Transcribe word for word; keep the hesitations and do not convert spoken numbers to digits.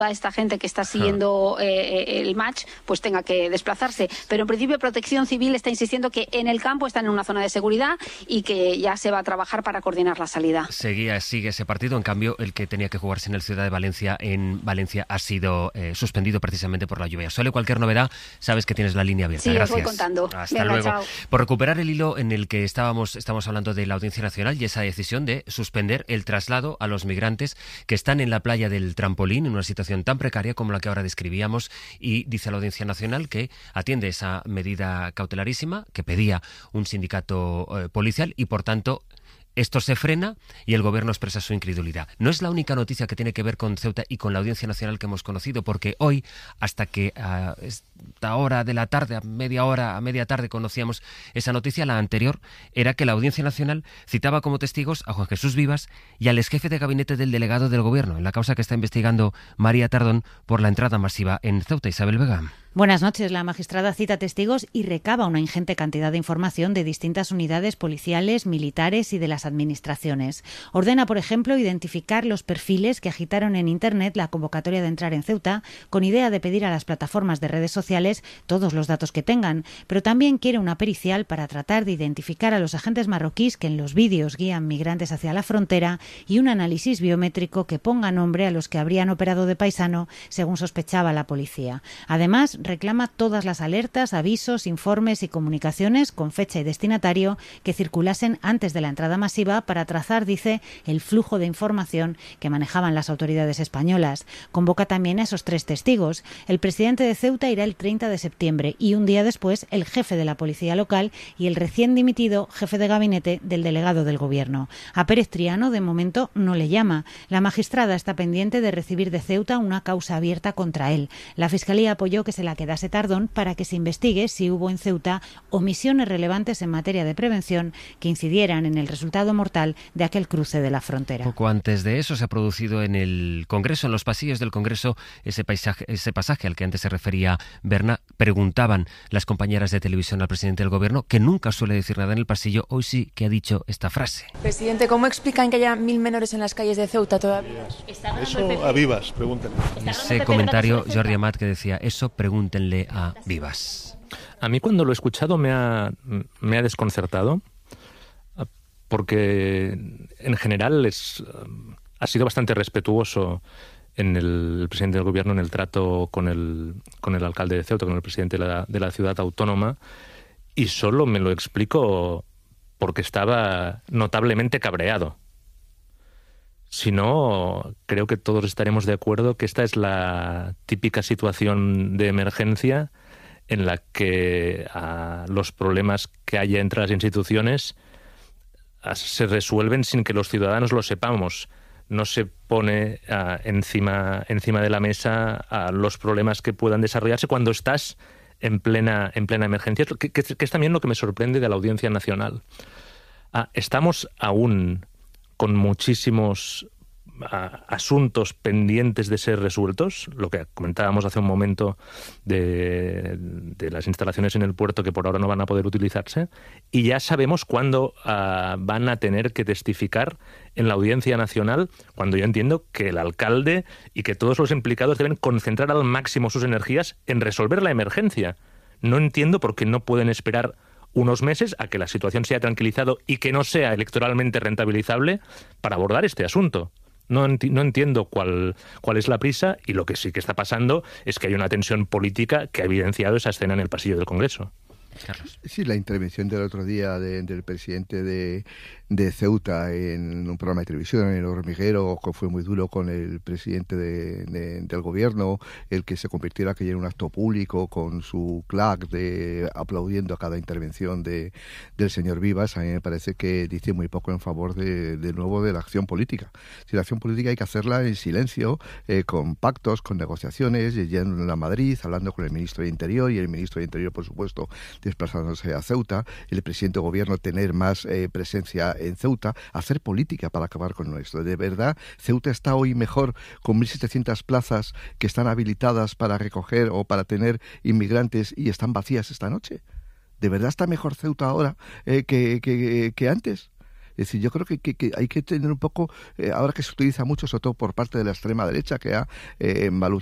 esta gente que está siguiendo eh, el match pues tenga que desplazarse. Pero en principio Protección Civil está insistiendo que en el campo están en una zona de seguridad y que ya se va a trabajar para coordinar la salida. Seguía, sigue ese partido, en cambio el que tenía que jugarse en el Ciudad de Valencia, en Valencia, ha sido eh, suspendido precisamente por la lluvia. Solo cualquier novedad, sabes que tienes la línea abierta. Sí, Gracias. os voy contando. Hasta Venga, luego. chao. Por recuperar el hilo en el que estábamos, estamos hablando de la Audiencia Nacional y esa decisión de suspender el traslado a los migrantes que están en la playa del Trampolín en una situación tan precaria como la que ahora describíamos, y dice la Audiencia Nacional que atiende esa medida cautelarísima que pedía un sindicato eh, policial y, por tanto, esto se frena y el Gobierno expresa su incredulidad. No es la única noticia que tiene que ver con Ceuta y con la Audiencia Nacional que hemos conocido, porque hoy, hasta que a esta hora de la tarde, a media hora, a media tarde conocíamos esa noticia, la anterior era que la Audiencia Nacional citaba como testigos a Juan Jesús Vivas y al exjefe de gabinete del delegado del Gobierno en la causa que está investigando María Tardón por la entrada masiva en Ceuta. Isabel Vega. Buenas noches. La magistrada cita testigos y recaba una ingente cantidad de información de distintas unidades policiales, militares y de las administraciones. Ordena, por ejemplo, identificar los perfiles que agitaron en Internet la convocatoria de entrar en Ceuta, con idea de pedir a las plataformas de redes sociales todos los datos que tengan, pero también quiere una pericial para tratar de identificar a los agentes marroquíes que en los vídeos guían migrantes hacia la frontera y un análisis biométrico que ponga nombre a los que habrían operado de paisano, según sospechaba la policía. Además, reclama todas las alertas, avisos, informes y comunicaciones con fecha y destinatario que circulasen antes de la entrada masiva para trazar, dice, el flujo de información que manejaban las autoridades españolas. Convoca también a esos tres testigos. El presidente de Ceuta irá el treinta de septiembre y un día después el jefe de la policía local y el recién dimitido jefe de gabinete del delegado del Gobierno. A Pérez Triano, de momento, no le llama. La magistrada está pendiente de recibir de Ceuta una causa abierta contra él. La Fiscalía apoyó que se la quedase Tardón para que se investigue si hubo en Ceuta omisiones relevantes en materia de prevención que incidieran en el resultado mortal de aquel cruce de la frontera. Poco antes de eso se ha producido en el Congreso, en los pasillos del Congreso, ese, paisaje, ese pasaje al que antes se refería Berna. Preguntaban las compañeras de televisión al presidente del Gobierno, que nunca suele decir nada en el pasillo, hoy sí que ha dicho esta frase. Presidente, ¿cómo explican que haya mil menores en las calles de Ceuta todavía? Eso a Vivas, pregúntenle. Ese comentario, Jordi Amat, que decía, eso pregúntenle a Vivas. A mí cuando lo he escuchado me ha, me ha desconcertado, porque en general es, ha sido bastante respetuoso en el, el presidente del Gobierno en el trato con el, con el alcalde de Ceuta, con el presidente de la, de la ciudad autónoma, y solo me lo explico porque estaba notablemente cabreado. Si no, creo que todos estaremos de acuerdo que esta es la típica situación de emergencia en la que a los problemas que haya entre las instituciones a, se resuelven sin que los ciudadanos lo sepamos. No se pone a, encima, encima de la mesa a los problemas que puedan desarrollarse cuando estás en plena, en plena emergencia, que, que, que es también lo que me sorprende de la Audiencia Nacional. Ah, estamos aún con muchísimos a, asuntos pendientes de ser resueltos, lo que comentábamos hace un momento de, de las instalaciones en el puerto que por ahora no van a poder utilizarse, y ya sabemos cuándo uh, van a tener que testificar en la Audiencia Nacional, cuando yo entiendo que el alcalde y que todos los implicados deben concentrar al máximo sus energías en resolver la emergencia. No entiendo por qué no pueden esperar unos meses a que la situación se haya tranquilizado y que no sea electoralmente rentabilizable para abordar este asunto. No, enti- no entiendo cuál, cuál es la prisa, y lo que sí que está pasando es que hay una tensión política que ha evidenciado esa escena en el pasillo del Congreso. Carlos. Sí, la intervención del otro día de, del presidente de, de Ceuta en un programa de televisión, en El Hormiguero, que fue muy duro con el presidente de, de, del Gobierno, el que se convirtiera aquello en un acto público con su clac de aplaudiendo a cada intervención de, del señor Vivas. A mí me parece que dice muy poco en favor de, de nuevo de la acción política. Si la acción política hay que hacerla en silencio, eh, con pactos, con negociaciones, yendo a la Madrid, hablando con el ministro de Interior, y el ministro de Interior, por supuesto, desplazándose a Ceuta, el presidente de Gobierno tener más eh, presencia en Ceuta, hacer política para acabar con esto. De verdad, Ceuta está hoy mejor con mil setecientas plazas que están habilitadas para recoger o para tener inmigrantes y están vacías esta noche. ¿De verdad está mejor Ceuta ahora eh, que, que, que antes? decir, yo creo que, que, que hay que tener un poco, eh, ahora que se utiliza mucho, sobre todo por parte de la extrema derecha, que ha eh,